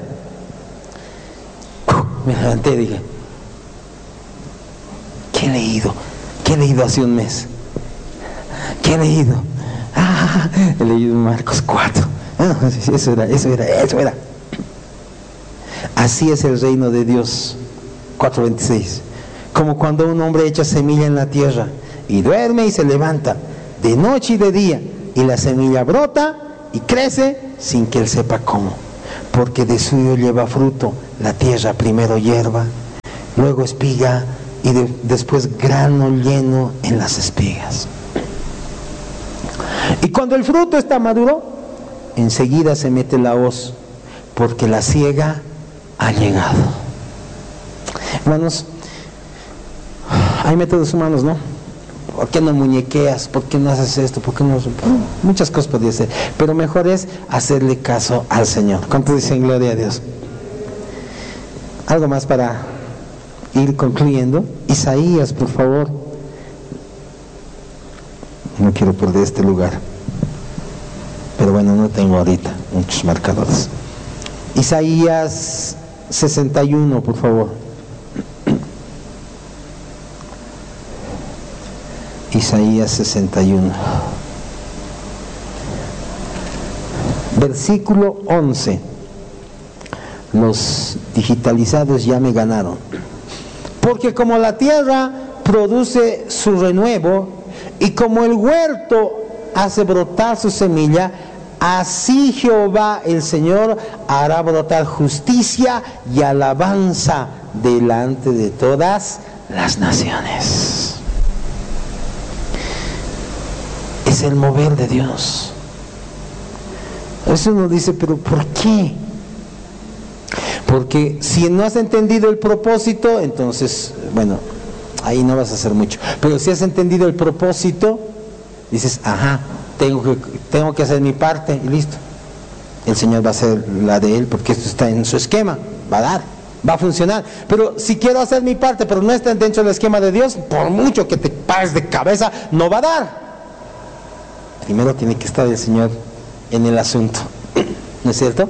Speaker 1: Uh, me levanté y dije, ¿qué he leído? ¿Qué he leído hace un mes? ¿Qué he leído? Ah, he leído Marcos cuatro. Ah, eso era, eso era, eso era. Así es el reino de Dios. cuatro veintiséis. Como cuando un hombre echa semilla en la tierra y duerme y se levanta de noche y de día, y la semilla brota y crece sin que él sepa cómo, porque de suyo lleva fruto la tierra, primero hierba, luego espiga, y de, después grano lleno en las espigas. Y cuando el fruto está maduro, enseguida se mete la hoz, porque la siega ha llegado. Hermanos, hay métodos humanos, ¿no? ¿Por qué no muñequeas? ¿Por qué no haces esto? ¿Por qué no? Muchas cosas podría ser, pero mejor es hacerle caso al Señor. ¿Cuánto dicen gloria a Dios? Algo más para ir concluyendo. Isaías, por favor. No quiero perder este lugar, pero bueno, no tengo ahorita muchos marcadores. Isaías sesenta y uno, por favor. Isaías sesenta y uno, versículo once. Los digitalizados ya me ganaron. Porque como la tierra produce su renuevo y como el huerto hace brotar su semilla, así Jehová el Señor hará brotar justicia y alabanza delante de todas las naciones. Es el mover de Dios. Eso uno dice, pero ¿por qué? Porque si no has entendido el propósito, entonces, bueno, ahí no vas a hacer mucho. Pero si has entendido el propósito, dices, ajá, tengo que, tengo que hacer mi parte y listo. El Señor va a hacer la de Él, porque esto está en su esquema, va a dar, va a funcionar. Pero si quiero hacer mi parte, pero no está dentro del esquema de Dios, por mucho que te pares de cabeza, no va a dar. Primero tiene que estar el Señor en el asunto, ¿no es cierto?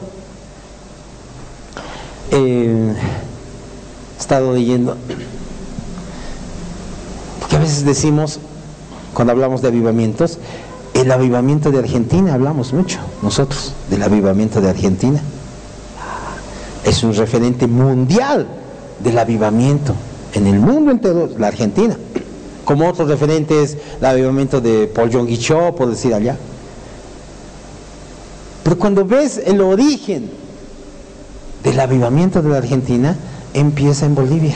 Speaker 1: Eh, he estado leyendo, porque a veces decimos, cuando hablamos de avivamientos, el avivamiento de Argentina, hablamos mucho nosotros del avivamiento de Argentina. Es un referente mundial del avivamiento en el mundo entero, la Argentina. Como otros referentes, el avivamiento de Paul Yonggi-Cho, por decir allá. Pero cuando ves el origen del avivamiento de la Argentina, empieza en Bolivia.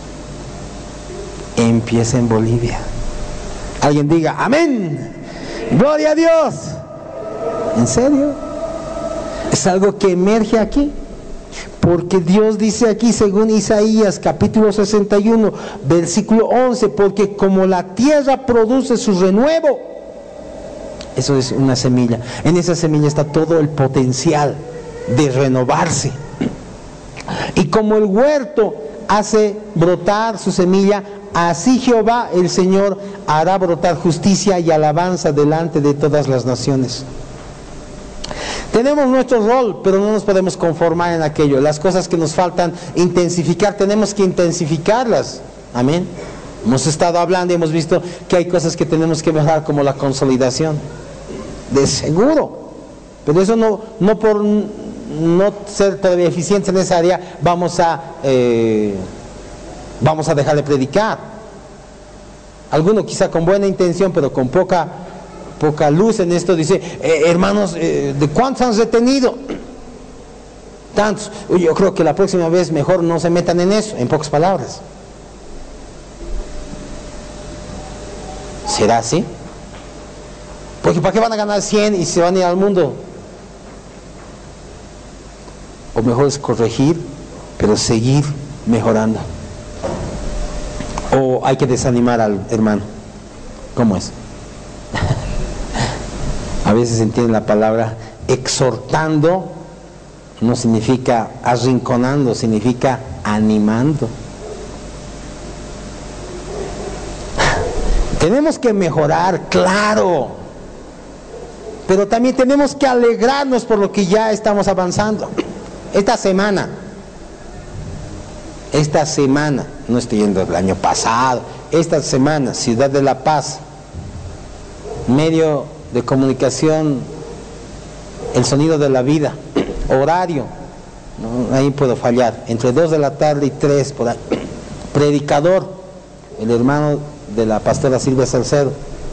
Speaker 1: Empieza en Bolivia. Alguien diga, amén, gloria a Dios. ¿En serio? Es algo que emerge aquí. Porque Dios dice aquí, según Isaías capítulo sesenta y uno, versículo once, porque como la tierra produce su renuevo, eso es una semilla, en esa semilla está todo el potencial de renovarse. Y como el huerto hace brotar su semilla, así Jehová el Señor hará brotar justicia y alabanza delante de todas las naciones. Tenemos nuestro rol, pero no nos podemos conformar en aquello. Las cosas que nos faltan intensificar, tenemos que intensificarlas. Amén. Hemos estado hablando y hemos visto que hay cosas que tenemos que mejorar, como la consolidación. De seguro. Pero eso no, no por no ser todavía eficientes en esa área, vamos a, eh, vamos a dejar de predicar. Alguno quizá con buena intención, pero con poca... poca luz en esto, dice, eh, hermanos, eh, ¿de cuántos han retenido? Tantos. Yo creo que la próxima vez mejor no se metan en eso, en pocas palabras. ¿Será así? Porque ¿para qué van a ganar cien y se van a ir al mundo? O mejor es corregir, pero seguir mejorando. O hay que desanimar al hermano. ¿Cómo es? A veces entienden la palabra exhortando, no significa arrinconando, significa animando. Tenemos que mejorar, claro, pero también tenemos que alegrarnos por lo que ya estamos avanzando. Esta semana, esta semana, no estoy yendo el año pasado, esta semana, Ciudad de La Paz, medio de comunicación, el sonido de la vida, horario, ¿no? Ahí puedo fallar, entre dos de la tarde y tres por ahí. Predicador, el hermano de la pastora Silvia Salcedo,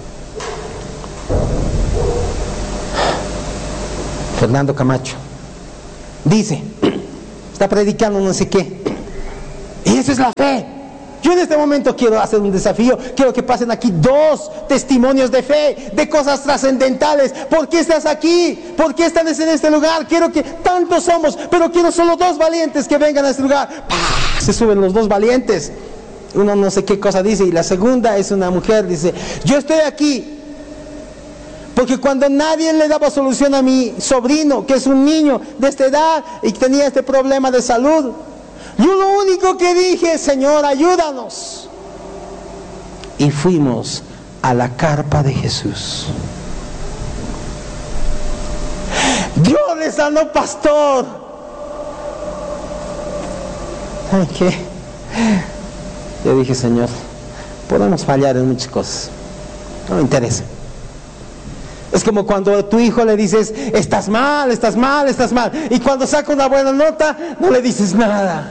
Speaker 1: Fernando Camacho, dice, está predicando no sé qué, y eso es la fe. Yo en este momento quiero hacer un desafío. Quiero que pasen aquí dos testimonios de fe, de cosas trascendentales. ¿Por qué estás aquí? ¿Por qué estás en este lugar? Quiero que tantos somos, pero quiero solo dos valientes que vengan a este lugar. ¡Pah! Se suben los dos valientes. Uno no sé qué cosa dice, y la segunda es una mujer, dice: yo estoy aquí porque cuando nadie le daba solución a mi sobrino, que es un niño de esta edad y que tenía este problema de salud, yo lo único que dije: Señor, ayúdanos. Y fuimos a la carpa de Jesús. Dios le sanó, pastor. ¿Saben qué? Yo dije: Señor, podemos fallar en muchas cosas, no me interesa. Es como cuando a tu hijo le dices: estás mal, estás mal, estás mal, y cuando saca una buena nota no le dices nada.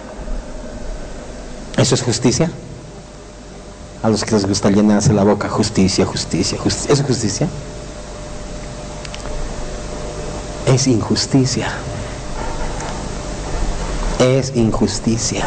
Speaker 1: ¿Eso es justicia? A los que les gusta llenarse la boca: justicia, justicia, justicia. ¿Es justicia? Es injusticia. Es injusticia.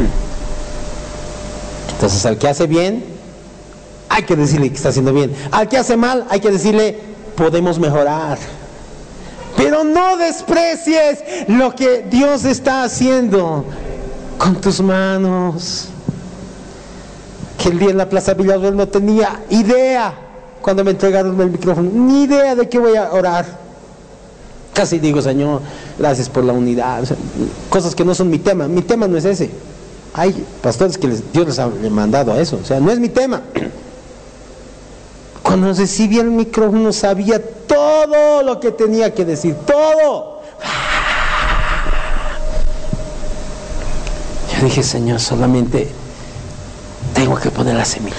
Speaker 1: Entonces, al que hace bien, hay que decirle que está haciendo bien. Al que hace mal, hay que decirle: podemos mejorar. Pero no desprecies lo que Dios está haciendo con tus manos. Que el día en la Plaza Villarreal no tenía idea, cuando me entregaron el micrófono, ni idea de qué voy a orar. Casi digo: Señor, gracias por la unidad. O sea, cosas que no son mi tema. Mi tema no es ese. Hay pastores que les, Dios les ha mandado a eso. O sea, no es mi tema. Cuando recibí el micrófono sabía todo lo que tenía que decir. Todo. Yo dije: Señor, solamente tengo que poner la semilla.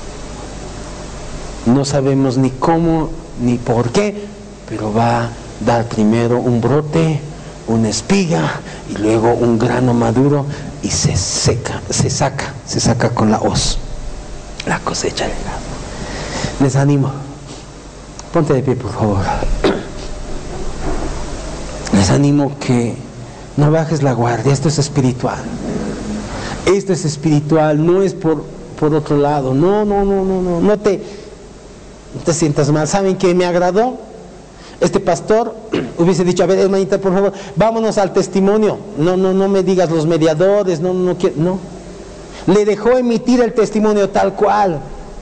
Speaker 1: No sabemos ni cómo ni por qué, pero va a dar primero un brote, una espiga y luego un grano maduro, y se seca, se saca, se saca con la hoz. La cosecha de grano. Les animo. Ponte de pie, por favor. Les animo que no bajes la guardia. Esto es espiritual. Esto es espiritual, no es por, por otro lado. No, no, no, no, no. No te, no te sientas mal. ¿Saben qué me agradó? Este pastor hubiese dicho: a ver, hermanita, por favor, vámonos al testimonio. No, no, no me digas los mediadores, no, no, no, no. Le dejó emitir el testimonio tal cual.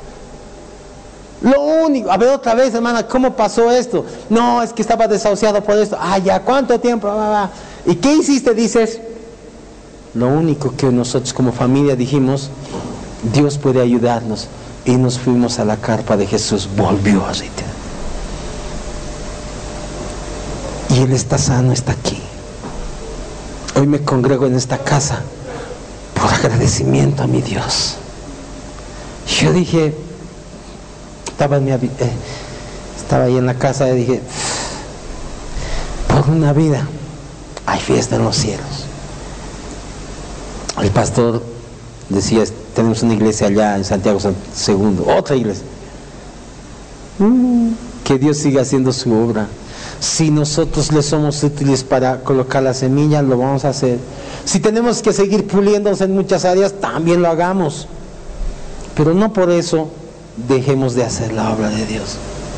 Speaker 1: Lo único, a ver otra vez, hermana, ¿cómo pasó esto? No, es que estaba desahuciado por esto. Ah, ya, ¿cuánto tiempo? Ah, ah, ah. ¿Y qué hiciste? Dices: lo único que nosotros como familia dijimos: Dios puede ayudarnos. Y nos fuimos a la carpa de Jesús. Volvió a reiterar. Y Él está sano, está aquí. Hoy me congrego en esta casa por agradecimiento a mi Dios. Yo dije, estaba, en mi, eh, estaba ahí en la casa y dije: por una vida hay fiesta en los cielos. El pastor decía: tenemos una iglesia allá en Santiago segundo, otra iglesia. Mm, que Dios siga haciendo su obra. Si nosotros le somos útiles para colocar la semilla, lo vamos a hacer. Si tenemos que seguir puliéndonos en muchas áreas, también lo hagamos. Pero no por eso dejemos de hacer la obra de Dios.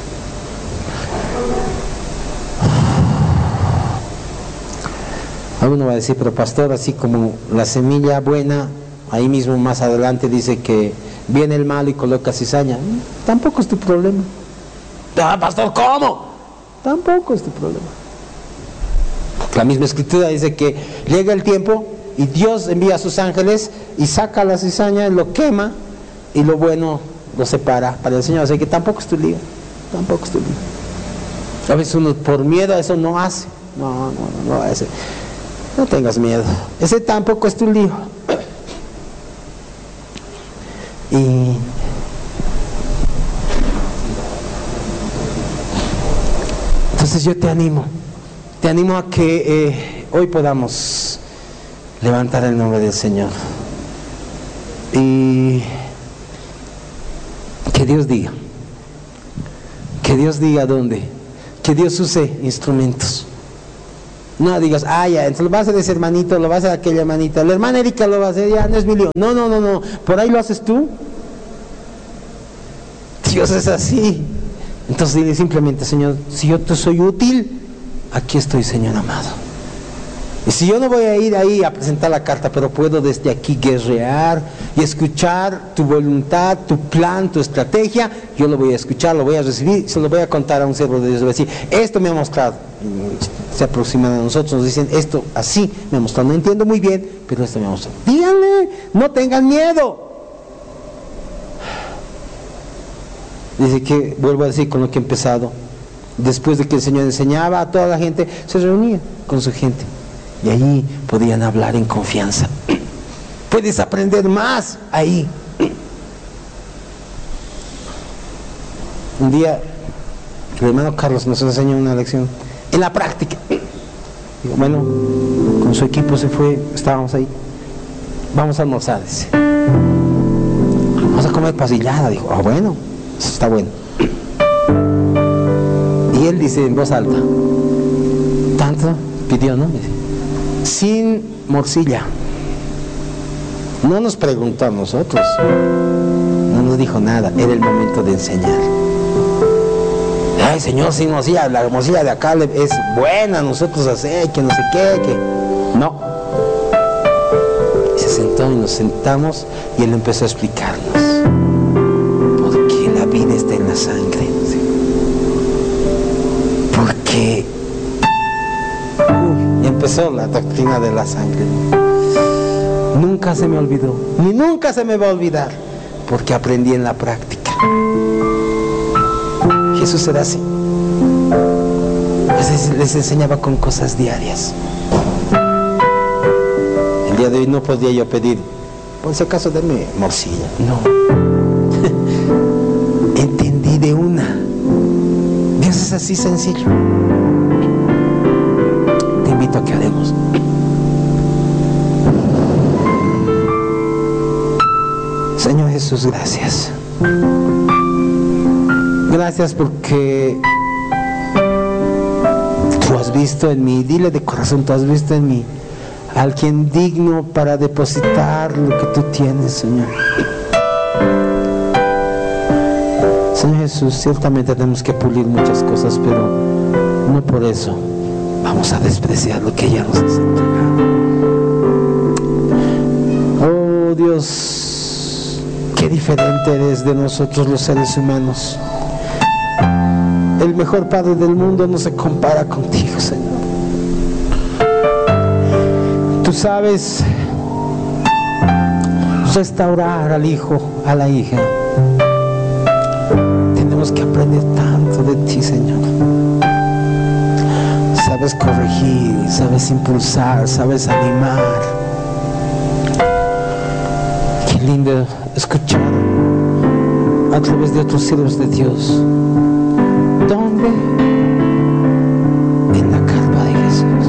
Speaker 1: Alguno va a decir: pero pastor, así como la semilla buena, ahí mismo más adelante dice que viene el malo y coloca cizaña. Tampoco es tu problema. Ah, pastor, ¿cómo? Tampoco es tu problema. La misma escritura dice que llega el tiempo y Dios envía a sus ángeles y saca la cizaña, lo quema y lo bueno lo separa para el Señor. Así que tampoco es tu lío. Tampoco es tu lío. A veces uno por miedo a eso no hace. No, no, no, no hace. No tengas miedo. Ese tampoco es tu lío. Y entonces yo te animo, te animo a que eh, hoy podamos levantar el nombre del Señor y que Dios diga, que Dios diga dónde, que Dios use instrumentos. No digas, ah, ya, entonces lo va a hacer ese hermanito, lo va a hacer aquella hermanita, la hermana Erika lo va a hacer, ya no es mi lío. No, no, no, no, por ahí lo haces tú. Dios es así. Entonces dile simplemente, Señor, si yo te soy útil, aquí estoy, Señor amado. Y si yo no voy a ir ahí a presentar la carta, pero puedo desde aquí guerrear y escuchar tu voluntad, tu plan, tu estrategia, yo lo voy a escuchar, lo voy a recibir, se lo voy a contar a un siervo de Dios, le voy a decir, esto me ha mostrado. Se aproximan a nosotros, nos dicen, esto así me ha mostrado, no entiendo muy bien, pero esto me ha mostrado. Díganle, no tengan miedo. Dice que, vuelvo a decir con lo que he empezado, después de que el Señor enseñaba a toda la gente, se reunía con su gente y ahí podían hablar en confianza. Puedes aprender más ahí. Un día el hermano Carlos nos enseñó una lección en la práctica. Digo, bueno, con su equipo se fue, estábamos ahí, vamos a almorzar, dice, vamos a comer pasillada. Dijo, ah, bueno, eso está bueno. Y él dice en voz alta, tanto pidió, ¿no? Dice, sin morcilla. No nos preguntó a nosotros, no nos dijo nada, era el momento de enseñar. Ay, Señor, sin morcilla, la morcilla de acá es buena, nosotros hacemos, que no sé qué, que... No. Y se sentó y nos sentamos y él empezó a explicarnos. Porque la vida está en la sangre. Porque... Uy, y empezó la doctrina de la sangre. Nunca se me olvidó, ni nunca se me va a olvidar, porque aprendí en la práctica. Jesús era así. Les, les enseñaba con cosas diarias. El día de hoy no podía yo pedir, por si acaso denme morcilla. No. Entendí de una. Dios es así sencillo. Te invito a que haremos. Señor Jesús, gracias. Gracias porque tú has visto en mí, dile de corazón, tú has visto en mí alguien digno para depositar lo que tú tienes, Señor. Señor Jesús, ciertamente tenemos que pulir muchas cosas, pero no por eso vamos a despreciar lo que ya nos has entregado. Oh Dios, qué diferente eres de nosotros los seres humanos. El mejor Padre del mundo no se compara contigo, Señor. Tú sabes restaurar al hijo, a la hija. Tenemos que aprender tanto de ti, Señor. Sabes corregir, sabes impulsar, sabes animar. Qué lindo escuchar a través de otros siervos de Dios. ¿Dónde? En la carpa de Jesús.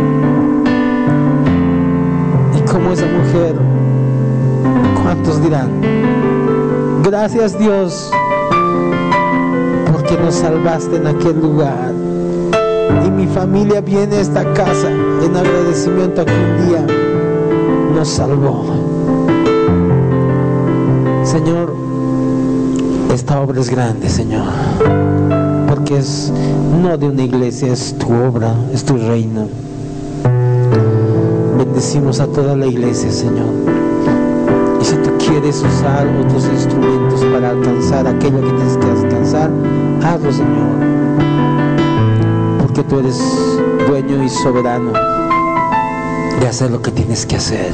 Speaker 1: Y como esa mujer, ¿cuántos dirán? Gracias Dios, porque nos salvaste en aquel lugar. Y mi familia viene a esta casa en agradecimiento a que un día nos salvó. Señor, esta obra es grande, Señor, porque es no de una iglesia, es tu obra, es tu reino. Bendecimos a toda la iglesia, Señor. Y si tú quieres usar otros instrumentos para alcanzar aquello que tienes que alcanzar, hazlo, Señor, porque tú eres dueño y soberano de hacer lo que tienes que hacer.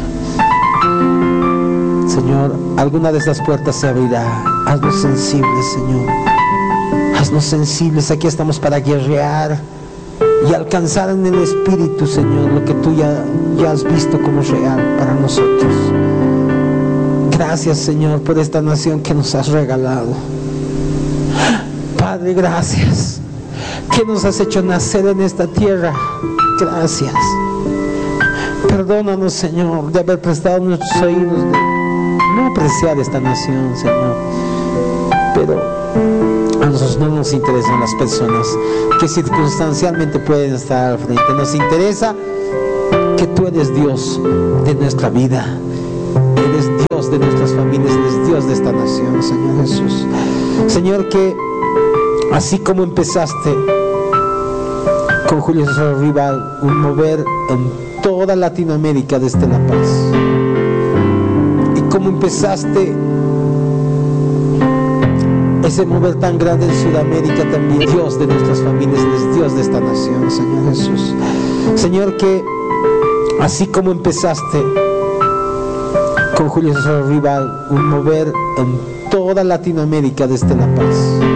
Speaker 1: Señor, alguna de estas puertas se abrirá. Haznos sensibles, Señor. Haznos sensibles. Aquí estamos para guerrear y alcanzar en el Espíritu, Señor, lo que tú ya, ya has visto como real para nosotros. Gracias, Señor, por esta nación que nos has regalado. Padre, gracias, que nos has hecho nacer en esta tierra. Gracias. Perdónanos, Señor, de haber prestado nuestros oídos, de no apreciar esta nación, Señor, pero a nosotros no nos interesan las personas que circunstancialmente pueden estar al frente. Nos interesa que tú eres Dios de nuestra vida, eres Dios de nuestras familias, eres Dios de esta nación, Señor Jesús. Señor, que así como empezaste con Julio César Rival, un mover en toda Latinoamérica desde La Paz, y como empezaste ese mover tan grande en Sudamérica, también Dios de nuestras familias, eres Dios de esta nación, Señor Jesús. Señor, que así como empezaste con Julio César Rival, un mover en toda Latinoamérica desde La Paz,